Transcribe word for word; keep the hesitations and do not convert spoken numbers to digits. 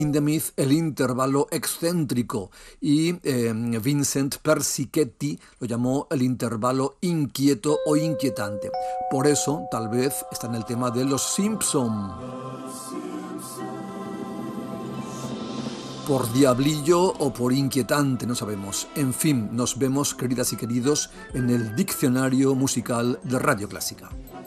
In the Myth, el intervalo excéntrico, y eh, Vincent Persichetti lo llamó el intervalo inquieto o inquietante. Por eso, tal vez, está en el tema de Los Simpson. Por diablillo o por inquietante, no sabemos. En fin, nos vemos, queridas y queridos, en el diccionario musical de Radio Clásica.